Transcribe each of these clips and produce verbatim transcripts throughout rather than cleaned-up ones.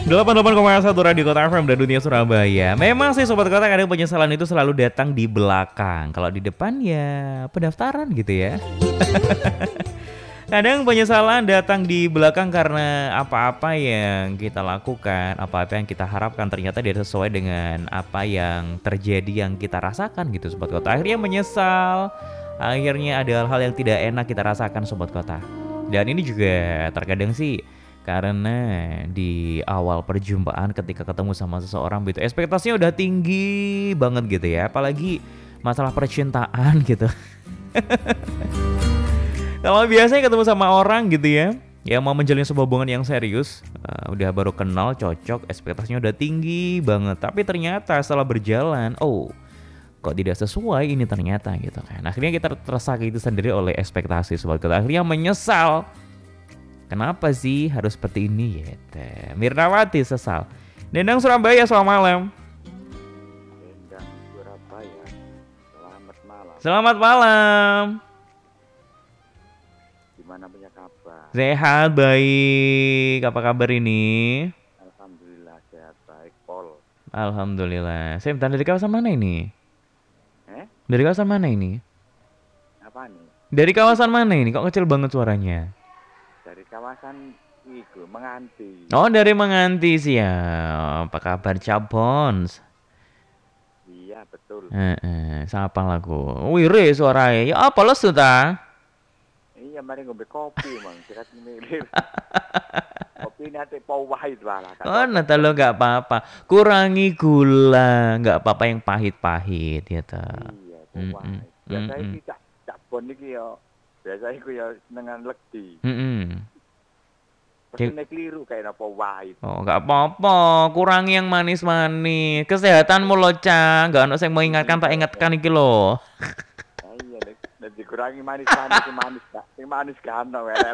delapan puluh delapan koma satu Radio Kota F M dan Dunia Surabaya. Memang sih Sobat Kota, kadang penyesalan itu selalu datang di belakang. Kalau di depan ya pendaftaran gitu ya. Kadang penyesalan datang di belakang karena apa-apa yang kita lakukan, apa-apa yang kita harapkan ternyata tidak sesuai dengan apa yang terjadi, yang kita rasakan gitu Sobat Kota. Akhirnya menyesal, akhirnya ada hal-hal yang tidak enak kita rasakan Sobat Kota. Dan ini juga terkadang sih karena di awal perjumpaan ketika ketemu sama seseorang gitu, ekspektasinya udah tinggi banget gitu ya. Apalagi masalah percintaan gitu. Kalau biasanya ketemu sama orang gitu ya, yang mau menjalin sebuah hubungan yang serius, uh, udah baru kenal, cocok, ekspektasinya udah tinggi banget. Tapi ternyata setelah berjalan, oh kok tidak sesuai ini ternyata gitu kan. Akhirnya kita tersakiti sendiri oleh ekspektasi Sobat Kota. Akhirnya menyesal. Kenapa sih harus seperti ini ya? Mirnawati sesal. Dendang Surabaya, selamat malam. Dendang Surabaya, selamat malam. Selamat malam. Gimana punya kabar? Sehat, baik. Apa kabar ini? Alhamdulillah sehat baik, Pol. Alhamdulillah. Saya minta dari kawasan mana ini? Eh? Dari kawasan mana ini? Apa nih? Dari kawasan mana ini? Kok kecil banget suaranya? Dari kawasan itu, Menganti. Oh, dari Menganti sih ya. Apa kabar Cabons? Iya, betul. Eh, eh, siapa lagu? Wire suaranya. Ya apa lo sudah? Iya, mari ngombe kopi, Mang. Kira mirip. Kopi nanti pau wahid malah. Oh, nata lo nggak apa-apa. Kurangi gula, nggak apa-apa yang pahit-pahit ya ta. Iya, pau wahid. Biasanya iki cak cak bon iki ya. Biasanya iku ya senengan legdi. Heeh. Pesene keliru kayak apa wahid. Oh, nggak apa-apa. Kurangi yang manis-manis. Kesehatanmu lo, Cang. Nggak ono sing mengingatkan tak ingatkan iki lo. Iya, dan dikurangi manis-manis, manis gak, sing manis gak ono welel.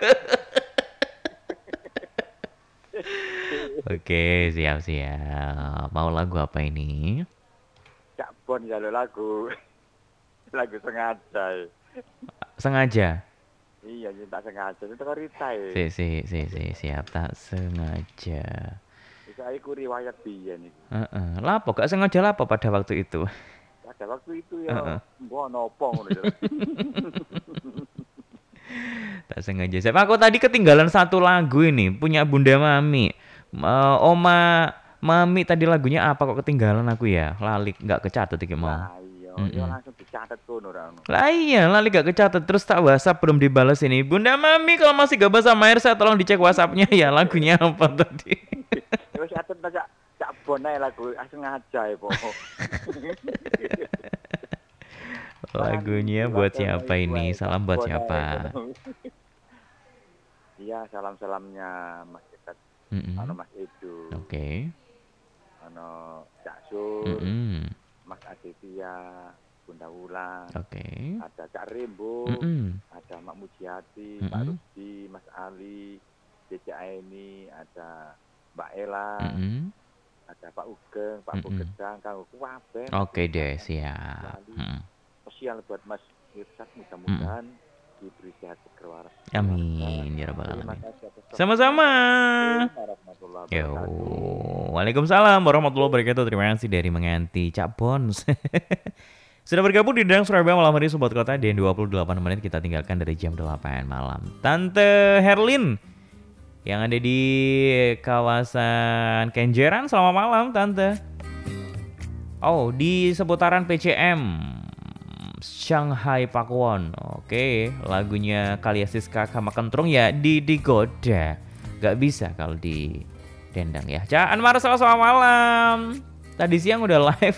Oke, siap-siap. Mau lagu apa ini? Cak Bon jalur lagu, lagu sengaja. Sengaja. Iya, tak sengaja. Itu kan Rita ya. Si, si, si, si, siap, tak sengaja. Itu aku riwayat biyen iki. Heeh. Lapo gak sengaja lapo pada waktu itu? Pada waktu itu ya, mbok nopo ngono ya. Tak sengaja. Siapa aku tadi ketinggalan satu lagu ini, punya Bunda Mami. Uh, Oma Mami tadi lagunya apa kok ketinggalan aku ya? Lali nggak kecatat iki mau. Lah iya, mm -mm. Ya langsung dicatat kono ora ono. Lah iya, lali gak kecatat terus tak WhatsApp belum dibalas ini. Bunda Mami kalau masih gak bahasa air saya tolong dicek WhatsApp-nya ya lagunya apa tadi. Wis catet Cak Cak Bon ae lagu sengaja ya, Po. Lagunya buat siapa ini? Salam buat siapa? Iya, salam-salamnya Mas Dekat. Mm -mm. Ano Mas Edu. Oke. Okay. Ano Cak Sur. Mm -mm. Mas Aditya, Bunda Wulan. Oke. Okay. Ada Cak Rembo. Mm -mm. Ada Mak Mujiati, mm -mm. Pak Rudi, Mas Ali, Cece Aini, ada Mbak Ella. Mm -mm. Ada Pak Ugeng, Pak mm -mm. Bugedang, Kang Kuwaben. Oke okay deh, siap. Mm. Sosial buat Mas Irsat, mudah-mudahan mm. diberi sehat berkeluarga. Amin ya rabbal alamin. Sama-sama. Yo, waalaikumsalam warahmatullahi wabarakatuh. Terima kasih dari Menganti Cak Bons. Sudah bergabung di Dendang Surabaya malam hari Sobat Kota. Dan dua puluh delapan menit kita tinggalkan dari jam delapan malam. Tante Herlin yang ada di kawasan Kenjeran, selamat malam Tante. Oh, di seputaran P C M Shanghai Pakuwon. Oke, lagunya Kalia Siska Kama Kentrung ya di digoda. Gak bisa kalau di Dendang ya. Cak Anwar, selamat malam. Tadi siang udah live.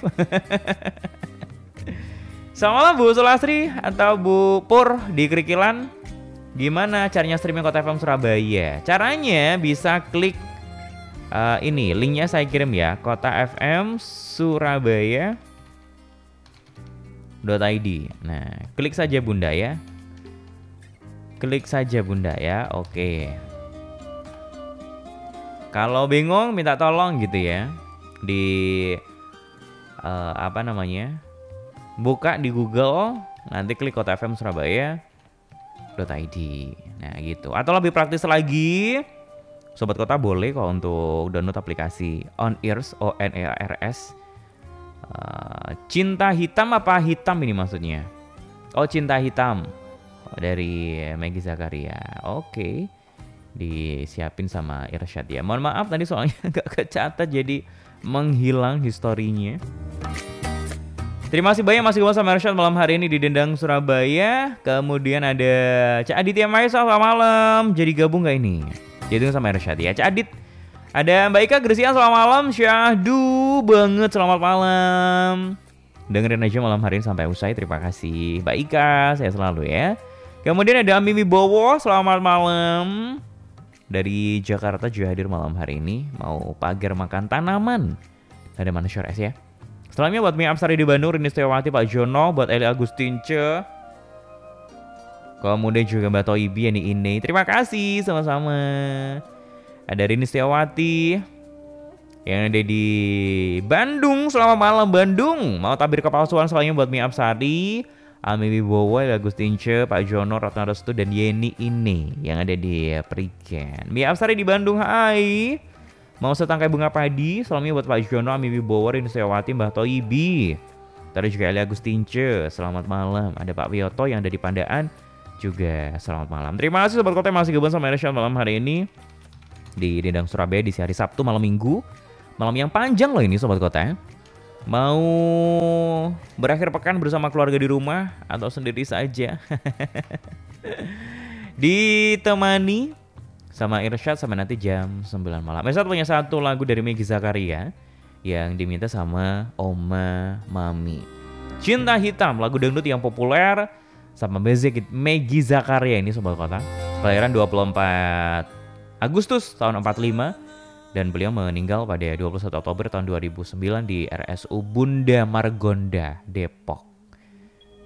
Selamat malam Bu Sulastri atau Bu Pur di Krikilan. Gimana caranya streaming Kota F M Surabaya? Caranya bisa klik uh, ini, linknya saya kirim ya. Kota F M Surabaya .id. Nah, klik saja Bunda ya. Klik saja Bunda ya. Oke. Kalau bingung minta tolong gitu ya. Di uh, apa namanya? Buka di Google, nanti klik Kota F M Surabaya .id. Nah, gitu. Atau lebih praktis lagi, Sobat Kota boleh kok untuk download aplikasi On Ears, O N E A R S. Uh, Cinta Hitam apa hitam ini maksudnya? Oh, Cinta Hitam dari Maggie Zakaria. Oke, okay. Disiapin sama Irsyad ya. Mohon maaf tadi soalnya gak kecatat jadi menghilang historinya. Terima kasih banyak masih gabung sama Irsyad malam hari ini di Dendang Surabaya. Kemudian ada Cak Aditya Maisa, selamat malam. Jadi gabung gak ini? Jadi sama Irsyad ya. Cak Adit. Ada Mbak Ika Gresian, selamat malam. Syahdu banget, selamat malam. Dengerin aja malam hari ini sampai usai. Terima kasih Mbak Ika, saya selalu ya. Kemudian ada Ami Wibowo, selamat malam. Dari Jakarta juga hadir malam hari ini. Mau pagar makan tanaman. Ada mana Shores ya. Selanjutnya buat Mia Absari di Bandung, Rini Setiawati, Pak Jono, buat Eli Agustince. Kemudian juga Mbak Toibi, ini ini. Terima kasih sama-sama. Ada Rini Setiawati yang ada di Bandung. Selamat malam Bandung. Mau tabir kepalsuan selanjutnya buat Mia Absari, Ami Wibowo, Agustince, Pak Jono, Ratna Restu, dan Yeni ini yang ada di Prigen. Mia Absari di Bandung, hai. Mau setangkai bunga padi selanjutnya buat Pak Jono, Ami Wibowo, Rini Setiawati, Mbak Toibi. Tadi juga Eli Agustince. Selamat malam. Ada Pak Wiyoto yang ada di Pandaan juga, selamat malam. Terima kasih Sobat Kota yang masih gabung sama Irsyad malam hari ini di Dendang Surabaya di hari Sabtu malam Minggu. Malam yang panjang loh ini Sobat Kota. Mau berakhir pekan bersama keluarga di rumah atau sendiri saja. Ditemani sama Irsyad sampai nanti jam sembilan malam. Irsyad punya satu lagu dari Maggie Zakaria yang diminta sama Oma Mami. Cinta Hitam, lagu dangdut yang populer sama Maggie Zakaria ini Sobat Kota. Kelahiran dua puluh empat Agustus tahun empat puluh lima dan beliau meninggal pada dua puluh satu Oktober tahun dua ribu sembilan di R S U Bunda Margonda, Depok.